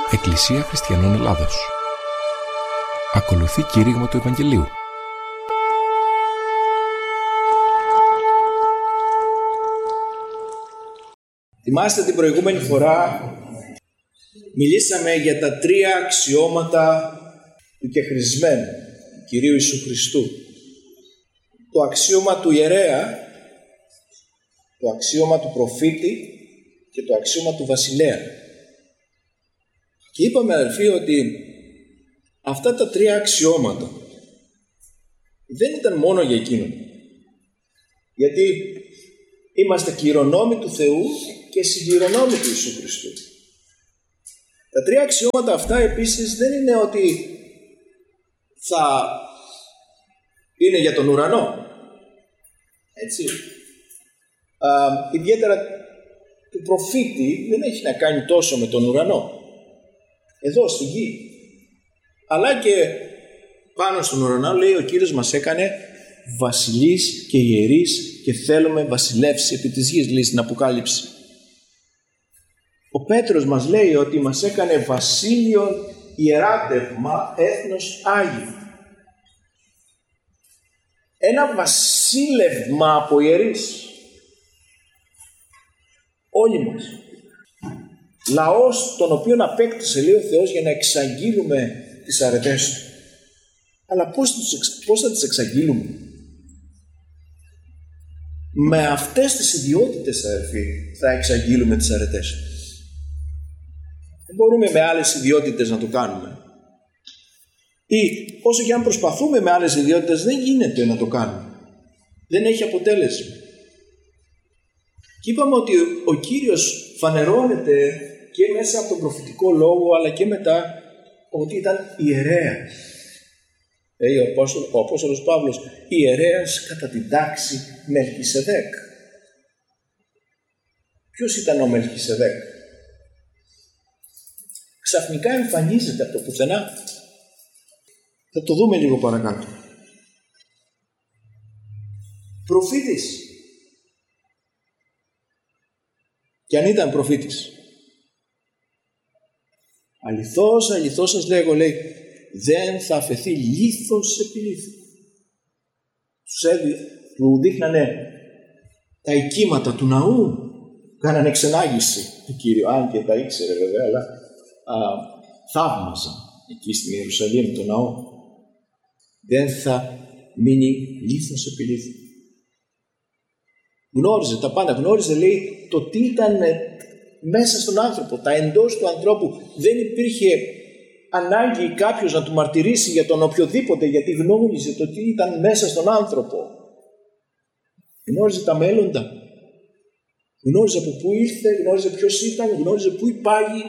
Εκκλησία Χριστιανών Ελλάδος. Ακολουθεί κήρυγμα του Ευαγγελίου. Θυμάστε την προηγούμενη φορά μιλήσαμε για τα τρία αξιώματα του κεχρισμένου, του Κυρίου Ιησού Χριστού. Το αξίωμα του ιερέα, το αξίωμα του προφήτη και το αξίωμα του βασιλέα. Και είπαμε, αδελφοί, ότι αυτά τα τρία αξιώματα δεν ήταν μόνο για εκείνον. Γιατί είμαστε κληρονόμοι του Θεού και συγκληρονόμοι του Ιησού Χριστού. Τα τρία αξιώματα αυτά επίσης δεν είναι ότι θα είναι για τον ουρανό. Έτσι. Ιδιαίτερα του προφήτη δεν έχει να κάνει τόσο με τον ουρανό. Εδώ στη γη. Αλλά και πάνω στον ουρανό λέει ο Κύριος μας έκανε βασιλείς και ιερείς και θέλουμε βασιλεύσει επί της γης, λέει στην Αποκάλυψη. Ο Πέτρος μας λέει ότι μας έκανε βασίλειον ιεράτευμα έθνος Άγιο. Ένα βασίλευμα από ιερείς. Όλοι μας. Λαός τον οποίον απέκτησε, λέει ο Θεός, για να εξαγγείλουμε τις αρετές του. Αλλά πώς θα τις εξαγγείλουμε? Με αυτές τις ιδιότητες, αδερφοί, θα εξαγγείλουμε τις αρετές του. Δεν μπορούμε με άλλες ιδιότητες να το κάνουμε. Ή όσο και αν προσπαθούμε με άλλες ιδιότητες, δεν γίνεται να το κάνουμε. Δεν έχει αποτέλεσμα. Και είπαμε ότι ο Κύριος φανερώνεται και μέσα από τον προφητικό λόγο, αλλά και μετά ότι ήταν ιερέας. Ο Απόστολος Παύλος, ιερέας κατά την τάξη Μελχισεδέκ. Ποιος ήταν ο Μελχισεδέκ? Ξαφνικά εμφανίζεται από το πουθενά. Θα το δούμε λίγο παρακάτω. Προφήτης. Και αν ήταν προφήτης, αληθώς, αληθώς σας λέγω, λέει, δεν θα αφαιθεί λίθος επί λίθου. Του δείχνανε τα οικίματα του ναού, κάνανε εξενάγηση του Κύριου, αν και τα ήξερε βέβαια, αλλά θαύμαζαν εκεί στην Ιερουσαλήμ το ναό. Δεν θα μείνει λίθος επί λίθου. Γνώριζε τα πάντα, γνώριζε, λέει, το τι ήταν μέσα στον άνθρωπο, τα εντός του ανθρώπου. Δεν υπήρχε ανάγκη κάποιος να του μαρτυρήσει για τον οποιοδήποτε, γιατί γνώριζε το τι ήταν μέσα στον άνθρωπο. Γνώριζε τα μέλλοντα. Γνώριζε από πού ήρθε, γνώριζε ποιος ήταν, γνώριζε πού υπάγει.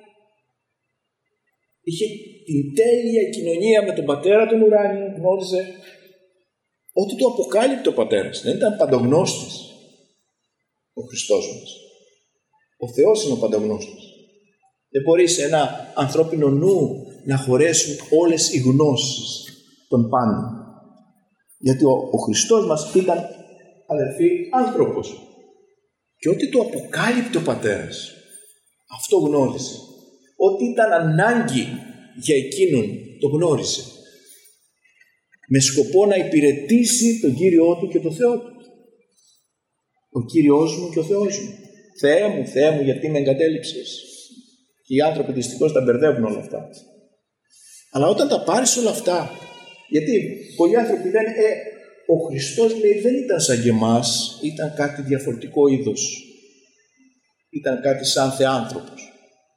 Είχε την τέλεια κοινωνία με τον Πατέρα τον ουράνιο, γνώριζε ότι το αποκάλυπτε ο Πατέρας. Δεν ήταν παντογνώστης ο Χριστός μας. Ο Θεός είναι ο παντογνώστης. Δεν μπορεί σε ένα ανθρώπινο νου να χωρέσουν όλες οι γνώσεις των πάντων. Γιατί ο Χριστός μας ήταν, αδερφοί, άνθρωπος. Και ότι το αποκάλυπτε ο Πατέρας, αυτό γνώριζε. Ότι ήταν ανάγκη για εκείνον, το γνώριζε. Με σκοπό να υπηρετήσει τον Κύριό του και τον Θεό του. Ο Κύριος μου και ο Θεός μου. Θεέ μου, γιατί με εγκατέλειψες? Και οι άνθρωποι δυστυχώς τα μπερδεύουν όλα αυτά. Αλλά όταν τα πάρεις όλα αυτά, γιατί πολλοί άνθρωποι λένε, ο Χριστός, λέει, δεν ήταν σαν και εμάς, ήταν κάτι διαφορετικό είδος. Ήταν κάτι σαν θεάνθρωπος.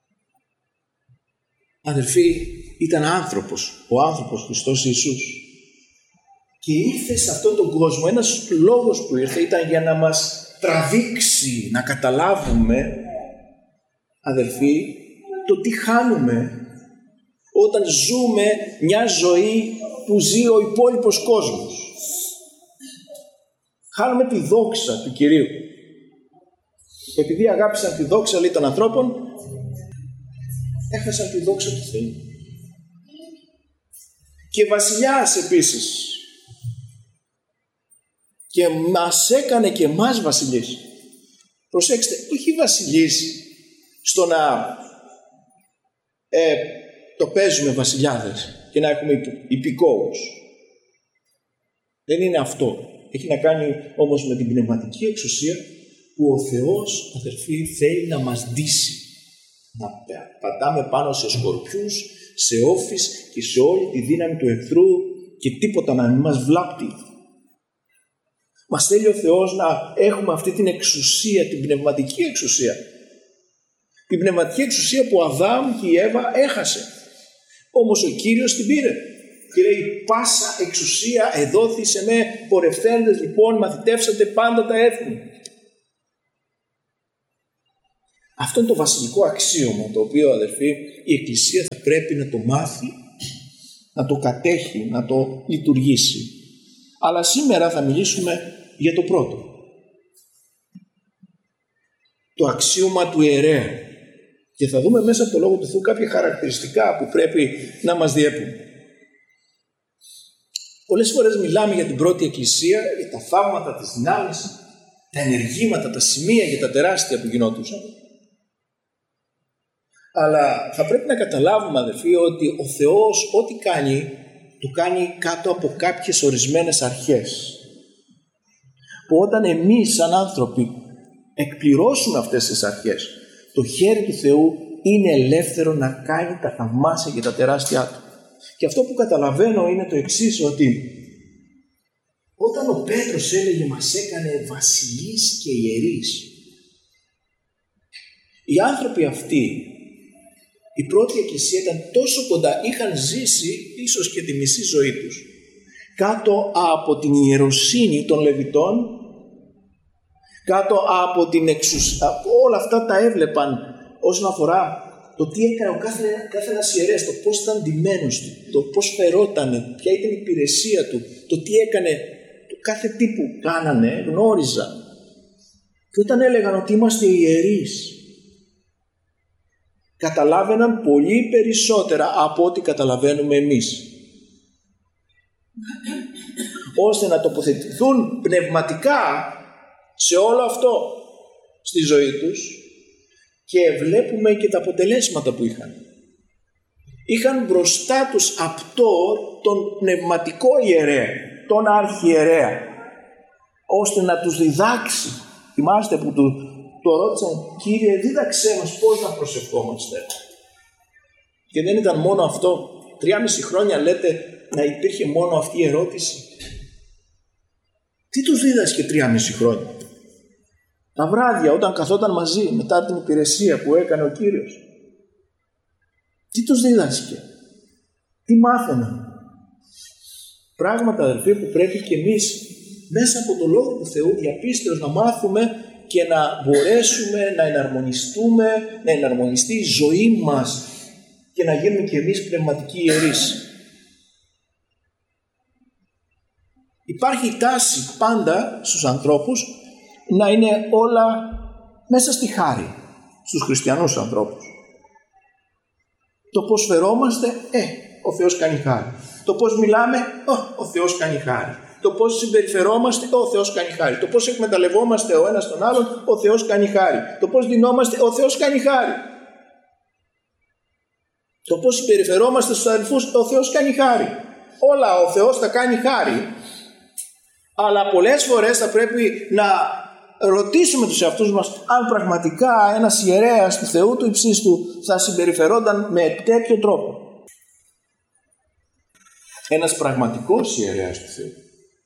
Αδερφοί, ήταν άνθρωπος, ο άνθρωπος Χριστός Ιησούς. Και ήρθε σε αυτόν τον κόσμο, ένας λόγος που ήρθε ήταν για να μας τραβήξει, να καταλάβουμε, αδερφοί, το τι χάνουμε όταν ζούμε μια ζωή που ζει ο υπόλοιπος κόσμος. Χάνουμε τη δόξα του Κυρίου. Επειδή αγάπησαν τη δόξα, λέει, των ανθρώπων, έχασαν τη δόξα του Θεού. Και βασιλιάς επίσης. Και μας έκανε και εμάς βασιλείς. Προσέξτε, όχι βασιλείς στο να το παίζουμε βασιλιάδες και να έχουμε υπηκόους. Δεν είναι αυτό. Έχει να κάνει όμως με την πνευματική εξουσία που ο Θεός, αδερφοί, θέλει να μας ντύσει. Να πατάμε πάνω σε σκορπιούς, σε όφεις και σε όλη τη δύναμη του εχθρού και τίποτα να μην μας βλάπτει. Μας θέλει ο Θεός να έχουμε αυτή την εξουσία, την πνευματική εξουσία. Την πνευματική εξουσία που ο Αδάμ και η Εύα έχασε. Όμως ο Κύριος την πήρε. Και λέει, πάσα εξουσία εδόθη σε με, πορευθέντες λοιπόν μαθητεύσατε πάντα τα έθνη. Αυτό είναι το βασιλικό αξίωμα, το οποίο, αδερφοί, η Εκκλησία θα πρέπει να το μάθει, να το κατέχει, να το λειτουργήσει. Αλλά σήμερα θα μιλήσουμε για το πρώτο. Το αξίωμα του ιερέα. Και θα δούμε μέσα από το Λόγο του Θεού κάποια χαρακτηριστικά που πρέπει να μας διέπουν. Πολλές φορές μιλάμε για την πρώτη Εκκλησία, για τα θαύματα, τις δυνάμεις, τα ενεργήματα, τα σημεία για τα τεράστια που γινόντουσαν. Αλλά θα πρέπει να καταλάβουμε, αδελφοί, ότι ο Θεός ό,τι κάνει, το κάνει κάτω από κάποιες ορισμένες αρχές. Που όταν εμείς σαν άνθρωποι εκπληρώσουμε αυτές τις αρχές, το χέρι του Θεού είναι ελεύθερο να κάνει τα θαυμάσια και τα τεράστια του. Και αυτό που καταλαβαίνω είναι το εξής, ότι όταν ο Πέτρος έλεγε μας έκανε βασιλείς και ιερείς, οι άνθρωποι αυτοί, η πρώτη Εκκλησία ήταν τόσο κοντά, είχαν ζήσει ίσως και τη μισή ζωή τους κάτω από την ιεροσύνη των Λεβιτών, κάτω από την εξουσία, όλα αυτά τα έβλεπαν όσον αφορά το τι έκανε ο κάθε ένας ιερέας, το πώς ήταν ντυμένος του, το πώς φερότανε, ποια ήταν η υπηρεσία του, το τι έκανε, το κάθε τι που κάνανε, γνώριζαν. Και όταν έλεγαν ότι είμαστε ιερείς, καταλάβαιναν πολύ περισσότερα από ό,τι καταλαβαίνουμε εμείς. Ώστε να τοποθετηθούν πνευματικά σε όλο αυτό στη ζωή τους και βλέπουμε και τα αποτελέσματα που είχαν. Είχαν μπροστά τους απτό τον πνευματικό ιερέα, τον αρχιερέα, ώστε να τους διδάξει. Θυμάστε που το ρώτησαν, Κύριε, δίδαξέ μας πώς να προσευχόμαστε. Και δεν ήταν μόνο αυτό. 3,5 χρόνια λέτε να υπήρχε μόνο αυτή η ερώτηση. Τι τους δίδασκε 3,5 χρόνια? Τα βράδια όταν καθόταν μαζί μετά την υπηρεσία που έκανε ο Κύριος. Τι τους δίδασκε? Τι μάθαιναν? Πράγματα, αδελφοί, που πρέπει και εμείς μέσα από το Λόγο του Θεού διαπίστεως να μάθουμε και να μπορέσουμε να εναρμονιστούμε, να εναρμονιστεί η ζωή μας και να γίνουμε και εμείς πνευματικοί ιερείς. Υπάρχει τάση πάντα στους ανθρώπους να είναι όλα μέσα στη χάρη, στους χριστιανούς ανθρώπους. Το πώς φερόμαστε, ο Θεός κάνει χάρη. Το πώς μιλάμε, ο Θεός κάνει χάρη. Το πώς συμπεριφερόμαστε, ο Θεός κάνει χάρη. Το πώς εκμεταλλευόμαστε ο ένας τον άλλον, ο Θεός κάνει χάρη. Το πώς δινόμαστε, ο Θεός κάνει χάρη. Το πώς συμπεριφερόμαστε στους αδελφούς, ο Θεός κάνει χάρη. Όλα ο Θεός θα κάνει χάρη. Αλλά πολλές φορές θα πρέπει να ρωτήσουμε τους εαυτούς μας αν πραγματικά ένας ιερέας του Θεού του υψίστου θα συμπεριφερόταν με τέτοιο τρόπο. Ένας πραγματικός ιερέας του Θεού.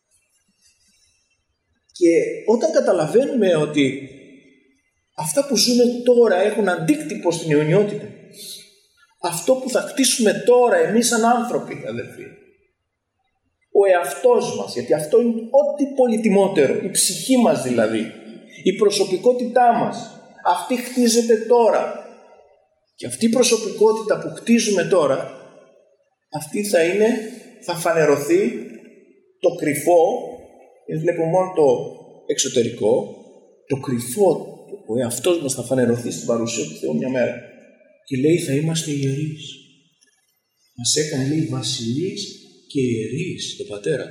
Και όταν καταλαβαίνουμε ότι αυτά που ζούμε τώρα έχουν αντίκτυπο στην αιωνιότητα, αυτό που θα χτίσουμε τώρα εμείς σαν άνθρωποι, αδελφοί, ο εαυτός μας, γιατί αυτό είναι ό,τι πολυτιμότερο, η ψυχή μας δηλαδή, η προσωπικότητά μας, αυτή χτίζεται τώρα. Και αυτή η προσωπικότητα που χτίζουμε τώρα, αυτή θα φανερωθεί το κρυφό, δεν βλέπουμε μόνο το εξωτερικό, το κρυφό, ο εαυτός μας θα φανερωθεί στην παρουσία του Θεού μια μέρα. Και λέει θα είμαστε ιερείς. Μας έκανε, λέει, βασιλείς και ιερείς το Πατέρα.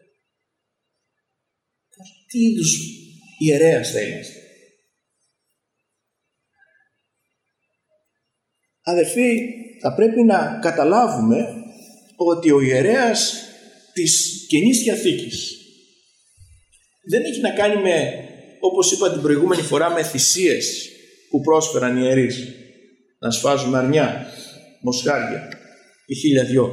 Τι είδους ιερέας θα είμαστε? Αδελφοί, θα πρέπει να καταλάβουμε ότι ο ιερέας της Καινής Διαθήκης δεν έχει να κάνει με, όπως είπα την προηγούμενη φορά, με θυσίες που πρόσφεραν οι ιερείς. Να σφάζουμε αρνιά, μοσχάρια ή 1002.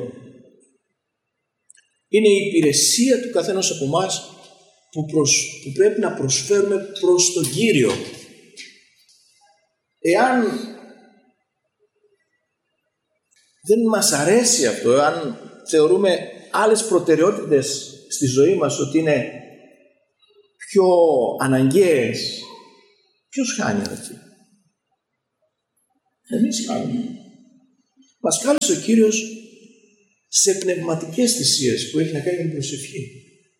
Είναι η υπηρεσία του καθένας από εμάς που πρέπει να προσφέρουμε προς τον Κύριο. Εάν δεν μας αρέσει αυτό, εάν θεωρούμε άλλες προτεραιότητες στη ζωή μας ότι είναι πιο αναγκαίες, ποιος χάνει αυτό? Εμείς χάνουμε. Μας κάλεσε ο Κύριος σε πνευματικές θυσίες που έχει να κάνει με την προσευχή.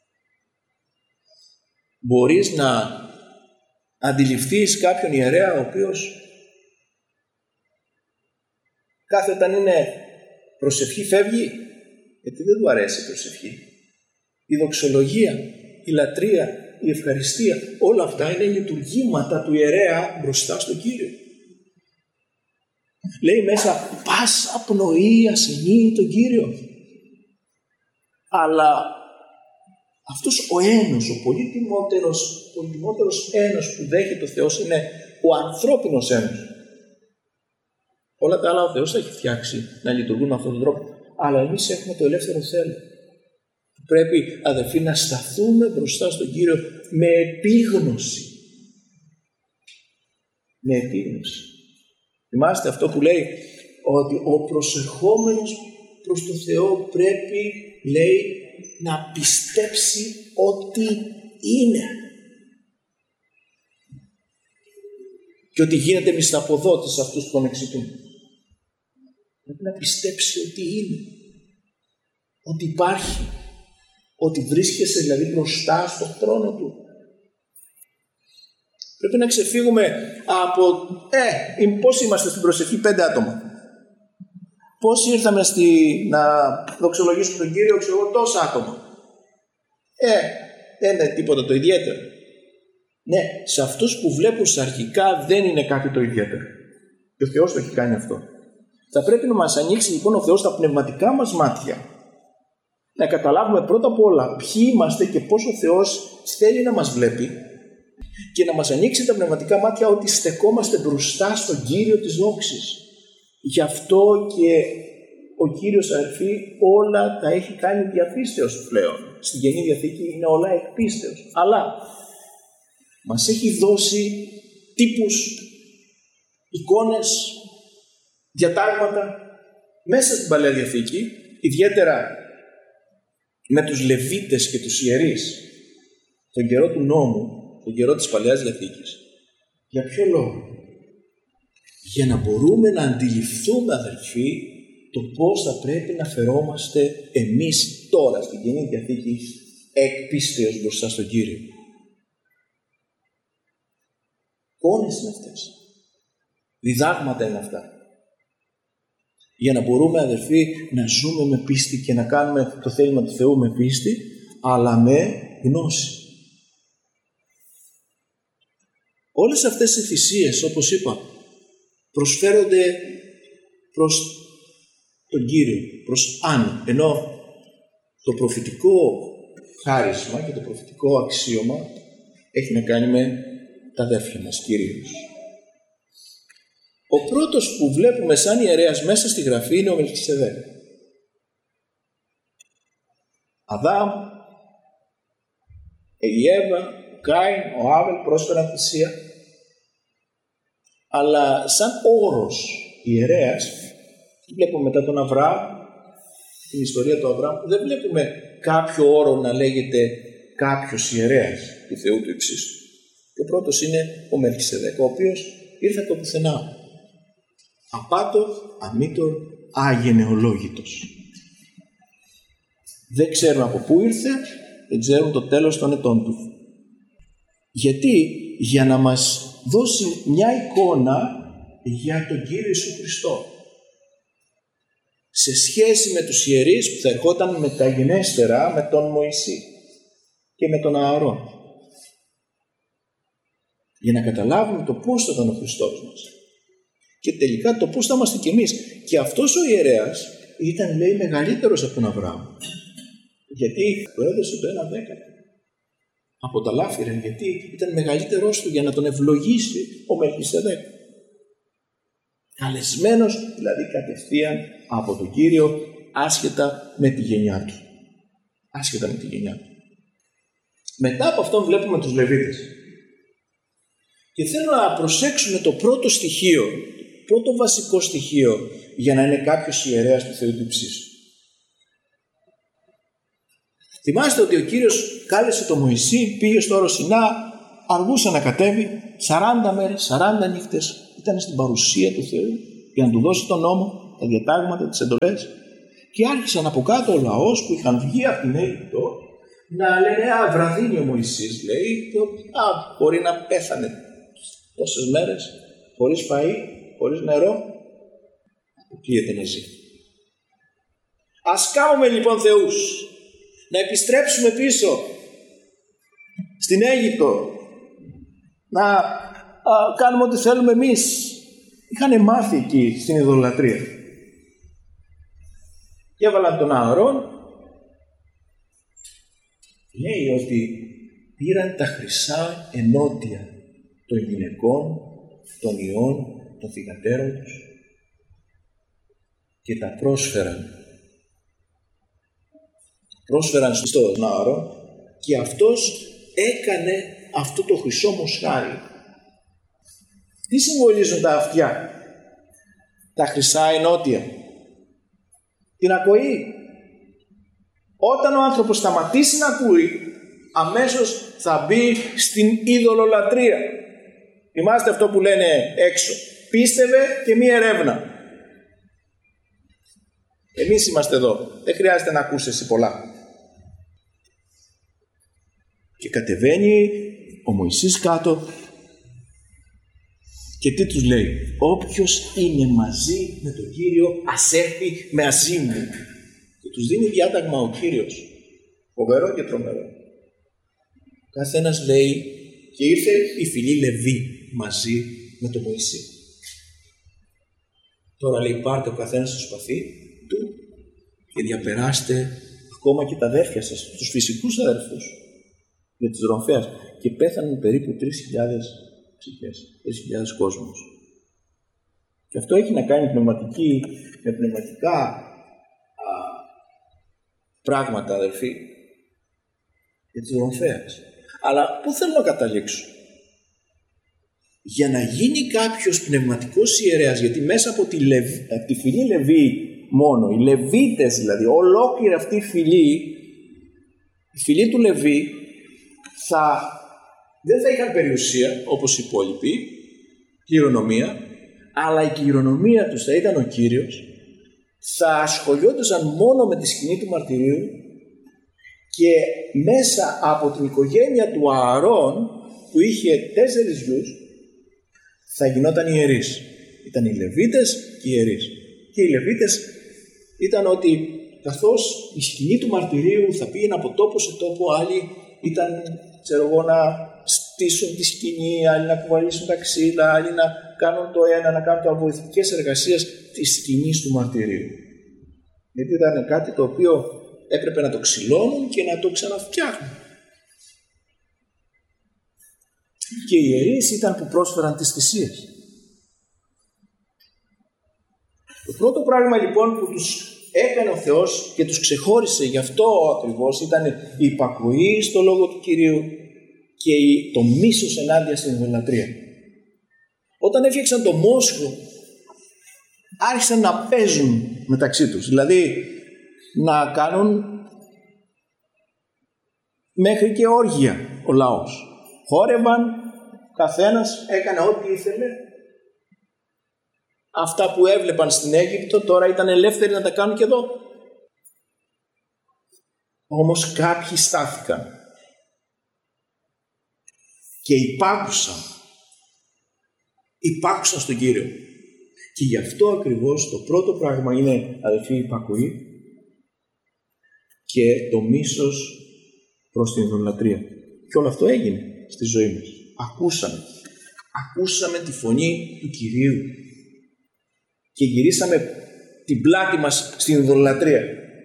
Μπορείς να αντιληφθείς κάποιον ιερέα ο οποίος κάθε όταν είναι προσευχή φεύγει, γιατί δεν του αρέσει η προσευχή. Η δοξολογία, η λατρεία, η ευχαριστία, όλα αυτά είναι λειτουργήματα του ιερέα μπροστά στον Κύριο. Λέει μέσα πάσα πνοή ασενεί τον Κύριο. Αλλά αυτός ο ένος, ο πολύτιμότερος ένος που δέχεται ο Θεός είναι ο ανθρώπινος ένος. Όλα τα άλλα ο Θεός θα έχει φτιάξει να λειτουργούν με αυτόν τον τρόπο. Αλλά εμείς έχουμε το ελεύθερο θέλω. Πρέπει, αδελφοί, να σταθούμε μπροστά στον Κύριο με επίγνωση. Με επίγνωση. Θυμάστε αυτό που λέει ότι ο προσερχόμενος προς τον Θεό πρέπει, λέει, να πιστέψει ότι είναι. Και ότι γίνεται μισθαποδότης σε αυτούς που τον εξητούν. Πρέπει να πιστέψει ότι είναι. Ότι υπάρχει. Ότι βρίσκεσαι δηλαδή μπροστά στον θρόνο του. Πρέπει να ξεφύγουμε από πώς είμαστε στην προσευχή 5 άτομα. Πώς ήρθαμε να δοξολογήσουμε τον Κύριο, ξέρω εγώ, τόσα άτομα. Δεν είναι τίποτα το ιδιαίτερο. Ναι, σε αυτούς που βλέπουν αρχικά δεν είναι κάτι το ιδιαίτερο. Και ο Θεός το έχει κάνει αυτό. Θα πρέπει να μας ανοίξει λοιπόν ο Θεός τα πνευματικά μας μάτια. Να καταλάβουμε πρώτα απ' όλα ποιοι είμαστε και πώς ο Θεός θέλει να μας βλέπει. Και να μας ανοίξει τα πνευματικά μάτια ότι στεκόμαστε μπροστά στον Κύριο της δόξης. Γι' αυτό και ο Κύριος, αδελφοί, όλα τα έχει κάνει διαπίστεως πλέον. Στην Καινή Διαθήκη είναι όλα εκπίστεως. Αλλά μας έχει δώσει τύπους, εικόνες, διατάγματα μέσα στην Παλαιά Διαθήκη, ιδιαίτερα με τους Λεβίτες και τους ιερείς, τον καιρό του νόμου, τον καιρό της Παλαιάς Διαθήκης. Για ποιο λόγο? Για να μπορούμε να αντιληφθούμε, αδελφοί, το πώς θα πρέπει να φερόμαστε εμείς τώρα στην Καινή Διαθήκη εκ πίστεως μπροστά στον Κύριο. Εικόνες είναι αυτές. Διδάγματα είναι αυτά. Για να μπορούμε, αδελφοί, να ζούμε με πίστη και να κάνουμε το θέλημα του Θεού με πίστη, αλλά με γνώση. Όλες αυτές οι θυσίες, όπως είπα, προσφέρονται προς τον Κύριο, προς Άνω. Ενώ το προφητικό χάρισμα και το προφητικό αξίωμα έχει να κάνει με τα αδέρφια μας κυρίως. Ο πρώτος που βλέπουμε σαν ιερέας μέσα στη Γραφή είναι ο Μελχισεδέκ. Αδάμ, η Εύα, ο Κάιν, ο Άβελ πρόσφεραν θυσία. Αλλά σαν όρος ιερέας, βλέπουμε μετά τον Αβραάμ, την ιστορία του Αβραάμ, δεν βλέπουμε κάποιο όρο να λέγεται κάποιος ιερέας του Θεού του εξίσου. Και ο πρώτος είναι ο Μελχισεδέκ, ο οποίος ήρθε από το πουθενά. Απάτο, αμήτωρ, αγενεολόγητος. Δεν ξέρουμε από πού ήρθε, δεν ξέρουμε το τέλος των ετών του. Γιατί? Για να μας δώσει μια εικόνα για τον Κύριο Ιησού Χριστό. Σε σχέση με τους ιερείς που θα ερχόταν μεταγενέστερα με τον Μωυσή και με τον Ααρών. Για να καταλάβουμε το πώς θα ήταν ο Χριστός μας. Και τελικά το πώς θα είμαστε κι εμείς. Και αυτός ο ιερέας ήταν, λέει, μεγαλύτερος από τον Αβραάμ. Γιατί το έδωσε το 1/10 από τα λάφυρα, γιατί ήταν μεγαλύτερος του για να τον ευλογήσει ο Μελχισεδέκ. Καλεσμένος δηλαδή κατευθείαν από τον Κύριο, άσχετα με τη γενιά του. Άσχετα με τη γενιά του. Μετά από αυτόν βλέπουμε τους Λεβίτες. Και θέλω να προσέξουμε το πρώτο στοιχείο, το πρώτο βασικό στοιχείο για να είναι κάποιος ιερέας του Θεού του Υψίστου. Θυμάστε ότι ο Κύριος κάλεσε τον Μωυσή, πήγε στο Όρο Σινά, αργούσε να κατέβει, 40 μέρες, 40 νύχτες ήταν στην παρουσία του Θεού για να του δώσει τον νόμο, τα διατάγματα, τις εντολές, και άρχισαν από κάτω ο λαός που είχαν βγει από την Αίγυπτο να λένε βραδύνει ο Μωυσής, λέει, μπορεί να πέθανε τόσες μέρες χωρίς φαΐ, χωρίς νερό, αποκλείεται να ζει. Ας κάνουμε λοιπόν θεούς, να επιστρέψουμε πίσω στην Αίγυπτο, να κάνουμε ό,τι θέλουμε εμείς. Είχαν μάθει εκεί στην ειδωλατρία. Και έβαλαν τον Ααρών. Λέει ότι πήραν τα χρυσά ενότια των γυναικών, των ιών, των θυγατέρων τους και τα πρόσφεραν. Πρόσφεραν στον Ααρών και αυτός έκανε αυτό το χρυσό μοσχάρι. Τι συμβολίζουν τα αυτιά, τα χρυσά ενότια? Την ακοή. Όταν ο άνθρωπος σταματήσει να ακούει, αμέσως θα μπει στην ειδωλολατρία. Θυμάστε αυτό που λένε έξω, πίστευε και μη ερεύνα. Εμείς είμαστε εδώ, δεν χρειάζεται να ακούσεις εσύ πολλά. Και κατεβαίνει ο Μωυσής κάτω και τι τους λέει? Όποιος είναι μαζί με τον Κύριο ας έρθει μαζί μου. Και τους δίνει διάταγμα ο Κύριος, φοβερό και τρομερό. Καθένας λέει, και ήρθε η φυλή Λεβί μαζί με τον Μωυσή. Τώρα λέει, πάρτε ο καθένας το σπαθί του και διαπεράστε ακόμα και τα αδέρφια σας, τους φυσικούς αδερφούς, για τις Ρομφέας, και πέθαναν περίπου 3.000 ψυχές, 3.000 κόσμος. Και αυτό έχει να κάνει με πνευματικά πράγματα, αδερφοί, για τις Ρομφέας. Αλλά πού θέλω να καταλήξω? Για να γίνει κάποιος πνευματικός ιερέας, γιατί μέσα από τη φυλή Λεβί μόνο, οι Λεβίτες δηλαδή, ολόκληρη αυτή η φυλή του Λεβί δεν θα είχαν περιουσία όπως οι υπόλοιποι, κληρονομία, αλλά η κληρονομία τους θα ήταν ο Κύριος, θα ασχολιόντουσαν μόνο με τη σκηνή του μαρτυρίου και μέσα από την οικογένεια του Ααρών που είχε 4 γιους θα γινόταν ιερείς. Ήταν οι Λεβίτες και οι ιερείς. Και οι Λεβίτες ήταν ότι καθώς η σκηνή του μαρτυρίου θα πήγαινε από τόπο σε τόπο, άλλοι ήταν, να στήσουν τη σκηνή, άλλοι να κουβαλήσουν τα ξύλα, άλλοι να κάνουν το ένα, να κάνουν βοηθητικές εργασίες της σκηνής του μαρτυρίου. Γιατί ήταν κάτι το οποίο έπρεπε να το ξυλώνουν και να το ξαναφτιάχνουν. Και οι ιερείς ήταν που πρόσφεραν τις θυσίες. Το πρώτο πράγμα λοιπόν που τους έκανε ο Θεός και τους ξεχώρισε, γι' αυτό ακριβώς, ήταν η υπακοή στο λόγο του Κυρίου και το μίσος ενάντια στην ειδωλατρία. Όταν έφτιαξαν το μόσχο, άρχισαν να παίζουν μεταξύ τους, δηλαδή να κάνουν μέχρι και όργια ο λαός. Χόρευαν, καθένας έκανε ό,τι ήθελε. Αυτά που έβλεπαν στην Αίγυπτο τώρα ήταν ελεύθεροι να τα κάνουν και εδώ. Όμως κάποιοι στάθηκαν και υπάκουσαν στον Κύριο. Και γι' αυτό ακριβώς το πρώτο πράγμα είναι, αδελφοί, η υπακοή και το μίσος προς την ειδωλατρία. Και όλο αυτό έγινε στη ζωή μας. Ακούσαμε τη φωνή του Κυρίου. και γυρίσαμε την πλάτη μας στην ειδωλολατρία.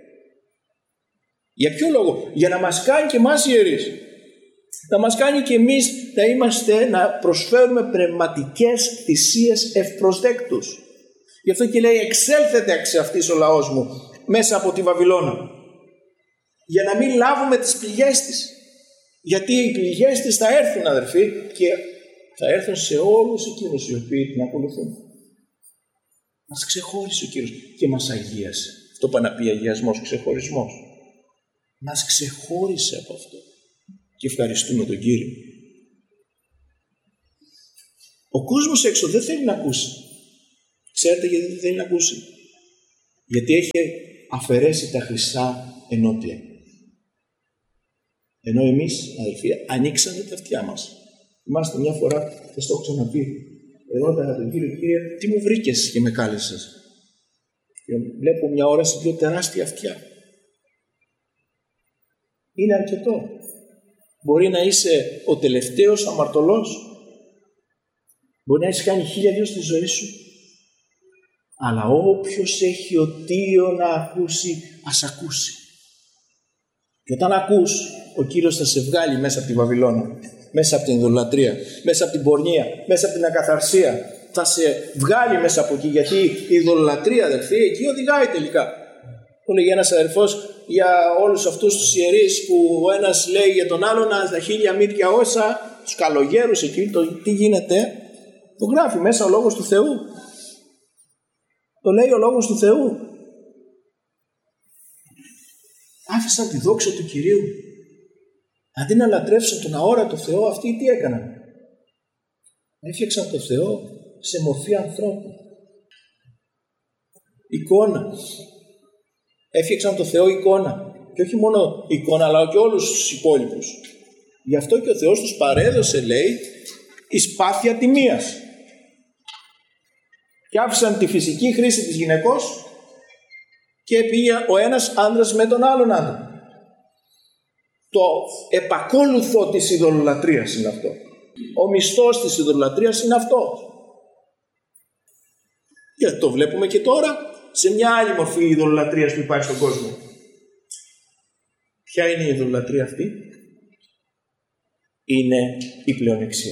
Για ποιο λόγο? Για να μας κάνει και εμάς ιερείς. Να μας κάνει και εμείς να προσφέρουμε πνευματικές θυσίες ευπροσδέκτους. Γι' αυτό και λέει εξέλθετε εξ αυτής ο λαός μου μέσα από τη Βαβυλώνα. Για να μην λάβουμε τις πληγές της. Γιατί οι πληγές της θα έρθουν, αδερφοί, και θα έρθουν σε όλους εκείνους οι οποίοι την ακολουθούν. Μας ξεχώρισε ο Κύριος και μας αγίασε. Αυτό πάει να πει αγιασμός, ξεχωρισμός. Μας ξεχώρισε από αυτό. Και ευχαριστούμε τον Κύριο. Ο κόσμος έξω δεν θέλει να ακούσει. Ξέρετε γιατί δεν θέλει να ακούσει? Γιατί έχει αφαιρέσει τα χρυσά ενότια. Ενώ εμείς, αδελφοί, ανοίξαμε τα αυτιά μας. Θυμάστε μια φορά, θα στο έχω ξαναπεί, ρώταγα τον Κύριο, Κύριε, τι μου βρήκες και με κάλεσες? Και βλέπω μια ώρα σε δύο τεράστια αυτιά. Είναι αρκετό. Μπορεί να είσαι ο τελευταίος αμαρτωλός. Μπορεί να έχεις κάνει 1002 στη ζωή σου. Αλλά όποιος έχει οτίο να ακούσει, ας ακούσει. Και όταν ακούς, ο Κύριος θα σε βγάλει μέσα από τη Βαβυλώνα, μέσα από την ειδωλολατρία, μέσα από την πορνεία, μέσα από την ακαθαρσία. Θα σε βγάλει μέσα από εκεί, γιατί η ειδωλολατρία, αδελφοί, εκεί οδηγάει τελικά. Μου λέγει ένας αδερφός για όλους αυτούς τους ιερείς που ο ένας λέει για τον άλλον στα 1000 μύρια όσα, τους καλογέρους εκεί, τι γίνεται? Το γράφει μέσα ο Λόγος του Θεού. Το λέει ο Λόγος του Θεού. Άφησαν τη δόξα του Κυρίου. Αντί να λατρεύσουν τον αόρατο Θεό, αυτοί τι έκαναν? Έφτιαξαν τον Θεό σε μορφή ανθρώπου. Εικόνα. Έφτιαξαν τον Θεό εικόνα. Και όχι μόνο εικόνα, αλλά και όλους τους υπόλοιπους. Γι' αυτό και ο Θεός τους παρέδωσε, λέει, η σπάθεια τιμίας. Και άφησαν τη φυσική χρήση της γυναικός και πήγε ο ένας άντρας με τον άλλον άντρα. Το επακόλουθο της ειδωλολατρίας είναι αυτό. Ο μισθός της ειδωλολατρίας είναι αυτό. Γιατί το βλέπουμε και τώρα σε μια άλλη μορφή ειδωλολατρίας που υπάρχει στον κόσμο. Ποια είναι η ειδωλολατρία αυτή? Είναι η πλεονεξία.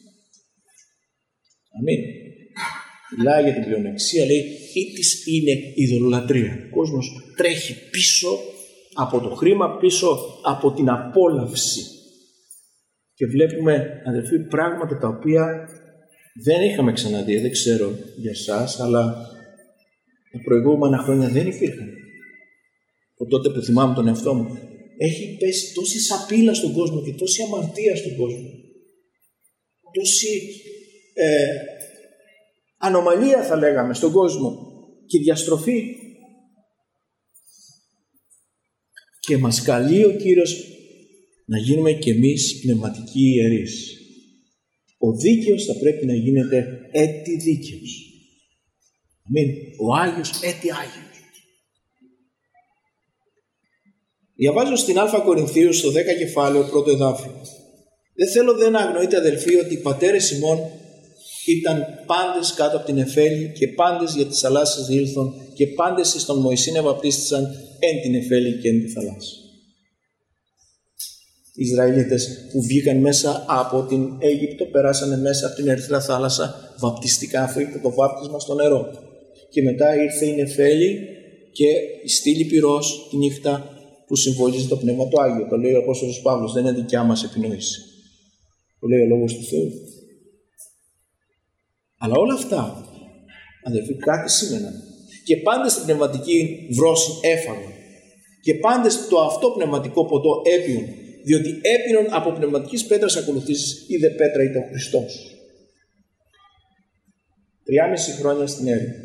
Αμήν. Μιλάει για την πλεονεξία, λέει, ή της είναι η ειδωλολατρία. Ο κόσμος τρέχει πίσω από το χρήμα, πίσω από την απόλαυση. Και βλέπουμε, αδελφοί, πράγματα τα οποία δεν είχαμε ξαναδεί. Δεν ξέρω για εσάς, αλλά τα προηγούμενα χρόνια δεν υπήρχαν. Από τότε που θυμάμαι τον εαυτό μου, έχει πέσει τόση σαπίλα στον κόσμο και τόση αμαρτία στον κόσμο. Τόση ανομαλία θα λέγαμε στον κόσμο και διαστροφή. Και μας καλεί ο Κύριος να γίνουμε κι εμείς πνευματικοί ιερείς. Ο δίκαιος θα πρέπει να γίνεται έτη δίκαιος. Αμήν. Ο Άγιος έτη Άγιος. Διαβάζω στην Α Κορινθίους στο 10 κεφάλαιο πρώτο εδάφιο. Δεν θέλω δεν να αγνοείτε, αδελφοί, ότι οι πατέρες ημών ήταν πάντες κάτω από την Νεφέλη και πάντες για τις θαλάσσιες ήλθον και πάντες εις τον Μωυσήν ευαπτίστησαν εν την Νεφέλη και εν τη θαλάσση. Οι Ισραηλίτες που βγήκαν μέσα από την Αίγυπτο περάσανε μέσα από την Ερυθρά θάλασσα, βαπτιστικά, αυτό είπε το βάπτισμα στο νερό. Και μετά ήρθε η Νεφέλη και η στήλη πυρός τη νύχτα που συμβολίζει το Πνεύμα του Άγιο. Το λέει ο Απόστολος Παύλος, δεν είναι δικιά μας επινόηση. Το λέει ο Λόγος του Θεού. Αλλά όλα αυτά, αδελφοί, κάτι σήμαιναν. Και πάντες στην πνευματική βρώση έφαγαν. Και πάντες το αυτό πνευματικό ποτό έπιον. Διότι έπινον από πνευματικής πέτρας ακολουθήσεις, είδε πέτρα είτε ο Χριστός. 3,5 χρόνια στην έρημο.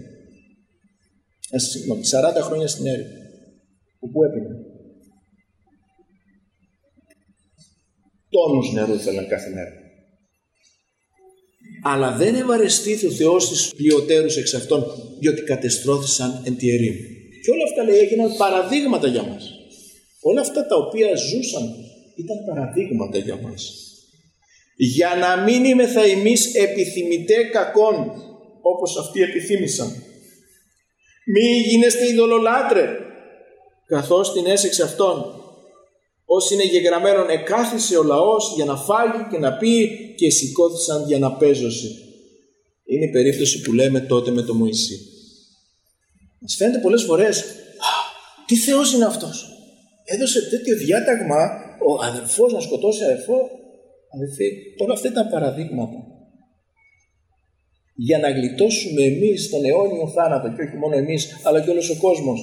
40 χρόνια στην έρημο. Πού έπιναν? Τόνους νερού ήθελαν κάθε μέρα. Αλλά δεν ευαρεστήθη ο Θεός στους πλειοτέρους εξ αυτών, διότι κατεστρώθησαν εν τη ερήμη. Και όλα αυτά, λέει, έγιναν παραδείγματα για μας. Όλα αυτά τα οποία ζούσαν ήταν παραδείγματα για μας. Για να μην είμεθα εμείς επιθυμητέ κακών, όπως αυτοί επιθύμησαν, Μη γίνεστε ειδωλολάτρε, καθώς την έσεξε αυτόν. Όσοι είναι γεγραμμένον εκάθισε ο λαός για να φάγει και να πει και σηκώθησαν για να παίζωση. Είναι η περίπτωση που λέμε τότε με τον Μωυσή. Μας φαίνεται πολλές φορές, τι Θεός είναι αυτός. Έδωσε τέτοιο διάταγμα ο αδελφός να σκοτώσει αδελφό. Αδελφοί, όλα αυτά ήταν παραδείγματα. Για να γλιτώσουμε εμείς τον αιώνιο θάνατο, και όχι μόνο εμείς, αλλά και όλος ο κόσμος.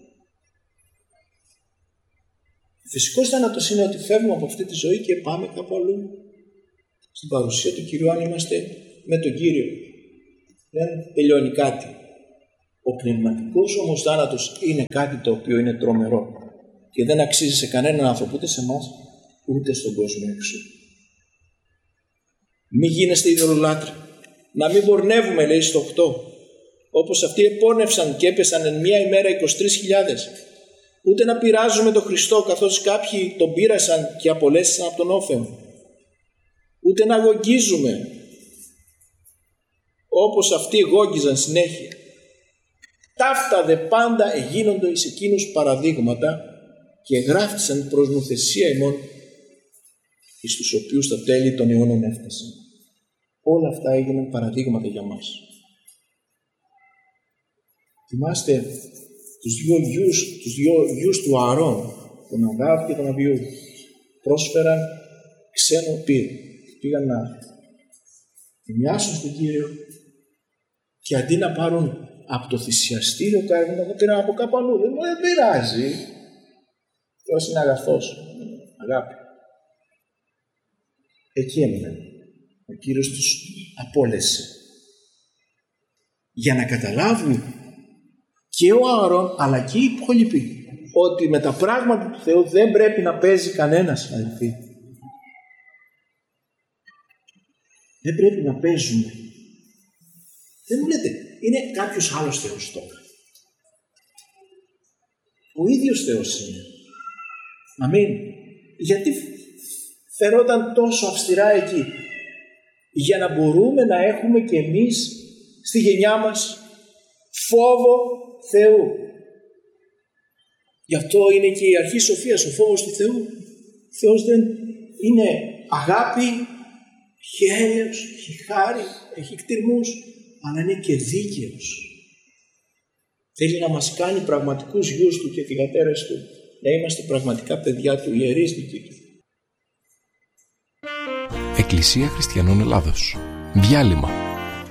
Φυσικός θάνατος είναι ότι φεύγουμε από αυτή τη ζωή και πάμε κάπου αλλού. Στην παρουσία του Κυρίου, αν είμαστε με τον Κύριο. Δεν τελειώνει κάτι. Ο πνευματικός όμως θάνατος είναι κάτι το οποίο είναι τρομερό και δεν αξίζει σε κανέναν άνθρωπο, ούτε σε εμάς, ούτε στον κόσμο έξω. Μη γίνεστε ειδωλολάτροι. Να μην πορνεύουμε, λέει στο 8. Όπως αυτοί επώνευσαν και έπεσαν εν μία ημέρα 23.000. Ούτε να πειράζουμε τον Χριστό, καθώς κάποιοι τον πείρασαν και απολέσαν από τον όφεο. Ούτε να γογγίζουμε, όπως αυτοί γόγγιζαν συνέχεια. Ταύτα δε πάντα εγίνοντο εις εκείνους παραδείγματα και γράφτησαν προς νουθεσία ημών, εις τους οποίους τα τέλη των αιώνων έφτασαν. Όλα αυτά έγιναν παραδείγματα για μας. Θυμάστε τους δύο γιους του Ααρών, τον Ναδάβ και τον Αβιού, πρόσφεραν ξένο πυρ. Πήγαν να μοιάσουν στον Κύριο και αντί να πάρουν από το θυσιαστήριο κάρβουνα, θα πήραν από κάπου αλλού. Δεν πειράζει. Θεός είναι αγαθός. Αγάπη. Εκεί έμειναν. Ο Κύριος τους απόλεσε. Για να καταλάβουν και ο Ααρών αλλά και οι υπόλοιποι ότι με τα πράγματα του Θεού δεν πρέπει να παίζει κανένας, αδελφοί. Δεν πρέπει να παίζουμε. Δεν μου λέτε, είναι κάποιος άλλος Θεός τώρα. Ο ίδιος Θεός είναι. Αμήν. Γιατί φερόταν τόσο αυστηρά εκεί? Για να μπορούμε να έχουμε και εμείς στη γενιά μας φόβο Θεού. Γι' αυτό είναι και η αρχή σοφίας, ο φόβος του Θεού. Ο Θεός δεν είναι αγάπη, έχει έλεος, έχει χάρη, έχει κτηρμούς, αλλά είναι και δίκαιος. Θέλει να μας κάνει πραγματικούς γιους του και θυγατέρες του, να είμαστε πραγματικά παιδιά του, ιερείς δικοί του. Εκκλησία Χριστιανών Ελλάδος. Διάλειμμα.